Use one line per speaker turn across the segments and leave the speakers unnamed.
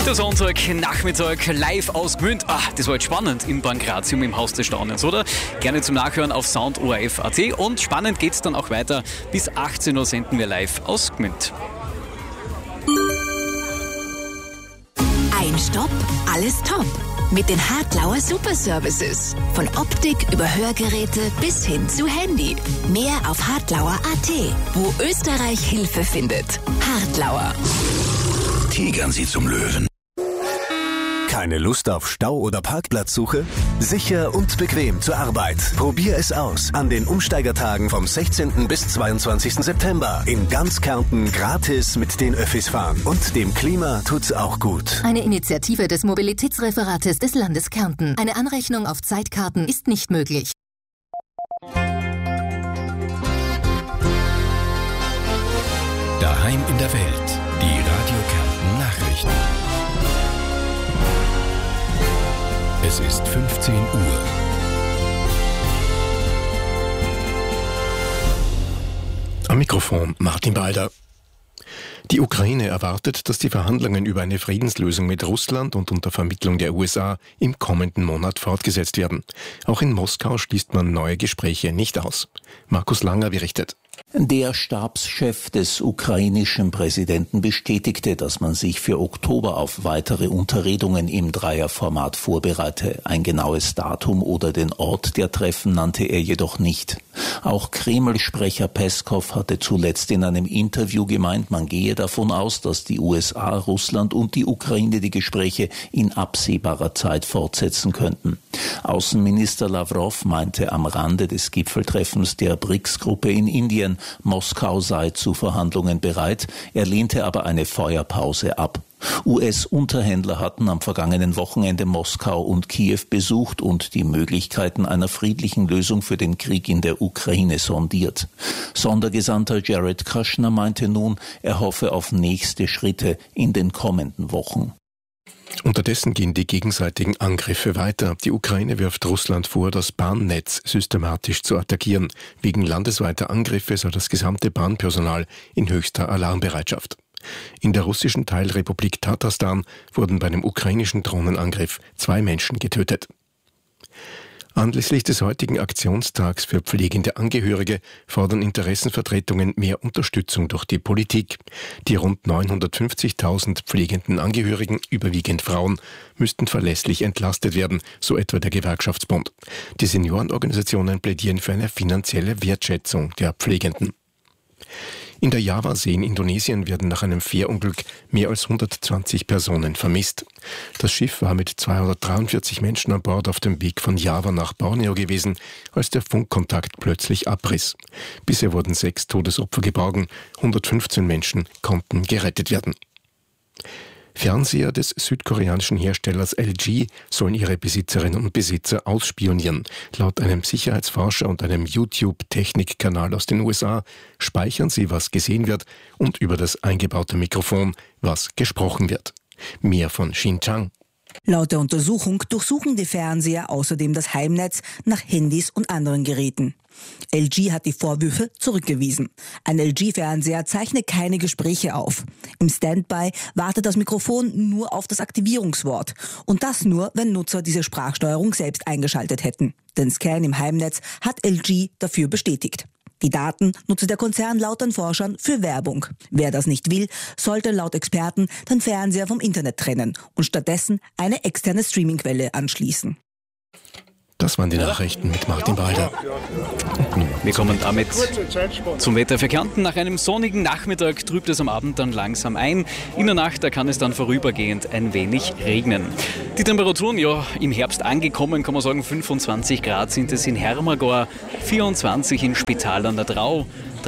Der Sonntagnachmittag live aus Gmünd. Das war jetzt spannend im Pankratium im Haus des Staunens, oder? Gerne zum Nachhören auf soundorf.at und spannend geht's dann auch weiter. Bis 18 Uhr senden wir live aus Gmünd.
Ein Stopp, alles top. Mit den Hartlauer Superservices. Von Optik über Hörgeräte bis hin zu Handy. Mehr auf hartlauer.at, wo Österreich Hilfe findet. Hartlauer.
Tigern Sie zum Löwen. Keine Lust auf Stau- oder Parkplatzsuche? Sicher und bequem zur Arbeit. Probier es aus an den Umsteigertagen vom 16. bis 22. September. In ganz Kärnten gratis mit den Öffis fahren. Und dem Klima tut's auch gut.
Eine Initiative des Mobilitätsreferates des Landes Kärnten. Eine Anrechnung auf Zeitkarten ist nicht möglich.
Daheim in der Welt. Die Radio Kärnten Nachrichten. Es ist 15 Uhr. Am Mikrofon Martin Balder. Die Ukraine erwartet, dass die Verhandlungen über eine Friedenslösung mit Russland und unter Vermittlung der USA im kommenden Monat fortgesetzt werden. Auch in Moskau schließt man neue Gespräche nicht aus. Markus Langer berichtet.
Der Stabschef des ukrainischen Präsidenten bestätigte, dass man sich für Oktober auf weitere Unterredungen im Dreierformat vorbereite. Ein genaues Datum oder den Ort der Treffen nannte er jedoch nicht. Auch Kreml-Sprecher Peskow hatte zuletzt in einem Interview gemeint, man gehe davon aus, dass die USA, Russland und die Ukraine die Gespräche in absehbarer Zeit fortsetzen könnten. Außenminister Lavrov meinte am Rande des Gipfeltreffens der BRICS-Gruppe in Indien, Moskau sei zu Verhandlungen bereit, er lehnte aber eine Feuerpause ab. US-Unterhändler hatten am vergangenen Wochenende Moskau und Kiew besucht und die Möglichkeiten einer friedlichen Lösung für den Krieg in der Ukraine sondiert. Sondergesandter Jared Kushner meinte nun, er hoffe auf nächste Schritte in den kommenden Wochen.
Unterdessen gehen die gegenseitigen Angriffe weiter. Die Ukraine wirft Russland vor, das Bahnnetz systematisch zu attackieren. Wegen landesweiter Angriffe sei das gesamte Bahnpersonal in höchster Alarmbereitschaft. In der russischen Teilrepublik Tatarstan wurden bei einem ukrainischen Drohnenangriff 2 Menschen getötet. Anlässlich des heutigen Aktionstags für pflegende Angehörige fordern Interessenvertretungen mehr Unterstützung durch die Politik. Die rund 950.000 pflegenden Angehörigen, überwiegend Frauen, müssten verlässlich entlastet werden, so etwa der Gewerkschaftsbund. Die Seniorenorganisationen plädieren für eine finanzielle Wertschätzung der Pflegenden. In der Javasee in Indonesien werden nach einem Fährunglück mehr als 120 Personen vermisst. Das Schiff war mit 243 Menschen an Bord auf dem Weg von Java nach Borneo gewesen, als der Funkkontakt plötzlich abriss. Bisher wurden 6 Todesopfer geborgen, 115 Menschen konnten gerettet werden. Fernseher des südkoreanischen Herstellers LG sollen ihre Besitzerinnen und Besitzer ausspionieren. Laut einem Sicherheitsforscher und einem YouTube-Technikkanal aus den USA speichern sie, was gesehen wird, und über das eingebaute Mikrofon, was gesprochen wird. Mehr von Shin Chang.
Laut der Untersuchung durchsuchen die Fernseher außerdem das Heimnetz nach Handys und anderen Geräten. LG hat die Vorwürfe zurückgewiesen. Ein LG-Fernseher zeichnet keine Gespräche auf. Im Standby wartet das Mikrofon nur auf das Aktivierungswort. Und das nur, wenn Nutzer diese Sprachsteuerung selbst eingeschaltet hätten. Den Scan im Heimnetz hat LG dafür bestätigt. Die Daten nutze der Konzern laut den Forschern für Werbung. Wer das nicht will, sollte laut Experten den Fernseher vom Internet trennen und stattdessen eine externe Streamingquelle anschließen.
Das waren die Nachrichten mit Martin Balder.
Wir kommen damit zum Wetter für Kärnten. Nach einem sonnigen Nachmittag trübt es am Abend dann langsam ein. In der Nacht, da kann es dann vorübergehend ein wenig regnen. Die Temperaturen, ja, im Herbst angekommen, kann man sagen, 25 Grad sind es in Hermagor, 24 in Spital an der Drau,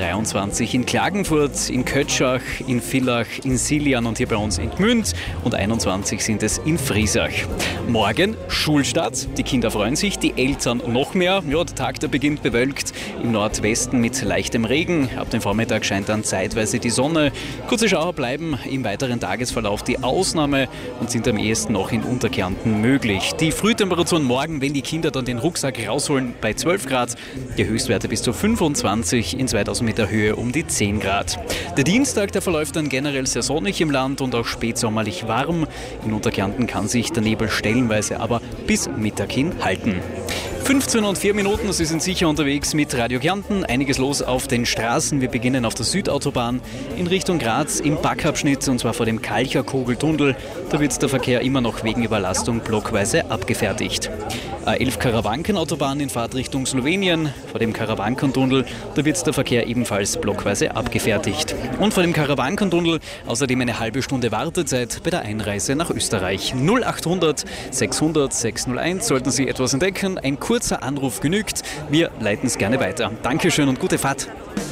23 in Klagenfurt, in Kötschach, in Villach, in Silian und hier bei uns in Gmünd und 21 sind es in Friesach. Morgen Schulstart, die Kinder freuen sich, die Eltern noch mehr. Ja, der Tag, der beginnt bewölkt, im Nordwesten mit leichtem Regen. Ab dem Vormittag scheint dann zeitweise die Sonne. Kurze Schauer bleiben im weiteren Tagesverlauf die Ausnahme und sind am ehesten noch in Unterkärnten möglich. Die Frühtemperaturen morgen, wenn die Kinder dann den Rucksack rausholen, bei 12 Grad, die Höchstwerte bis zu 25 in 2000 3000 Meter Höhe um die 10 Grad. Der Dienstag, der verläuft dann generell sehr sonnig im Land und auch spätsommerlich warm. In Unterkärnten kann sich der Nebel stellenweise aber bis Mittag hin halten. 15:04, Sie sind sicher unterwegs mit Radio Kärnten. Einiges los auf den Straßen. Wir beginnen auf der Südautobahn in Richtung Graz im Backabschnitt, und zwar vor dem Kalcher Kogeltunnel. Da wird der Verkehr immer noch wegen Überlastung blockweise abgefertigt. A11 Karawankenautobahn in Fahrtrichtung Slowenien. Vor dem Karawankentunnel, da wird der Verkehr ebenfalls blockweise abgefertigt. Und vor dem Karawankentunnel außerdem eine halbe Stunde Wartezeit bei der Einreise nach Österreich. 0800 600 601. Sollten Sie etwas entdecken, ein kurzer Anruf genügt. Wir leiten es gerne weiter. Dankeschön und gute Fahrt.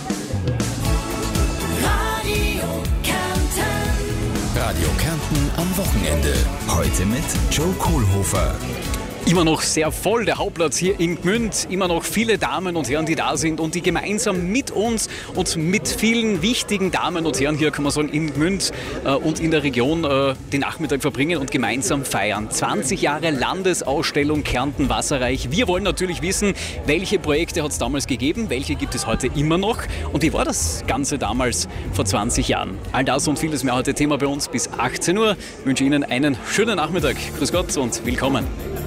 Radio Kärnten am Wochenende. Heute mit Joe Kohlhofer.
Immer noch sehr voll der Hauptplatz hier in Gmünd. Immer noch viele Damen und Herren, die da sind und die gemeinsam mit uns und mit vielen wichtigen Damen und Herren hier, kann man sagen, in Gmünd und in der Region den Nachmittag verbringen und gemeinsam feiern. 20 Jahre Landesausstellung Kärnten Wasserreich. Wir wollen natürlich wissen, welche Projekte hat es damals gegeben, welche gibt es heute immer noch und wie war das Ganze damals vor 20 Jahren. All das und vieles mehr heute Thema bei uns bis 18 Uhr. Ich wünsche Ihnen einen schönen Nachmittag. Grüß Gott und willkommen.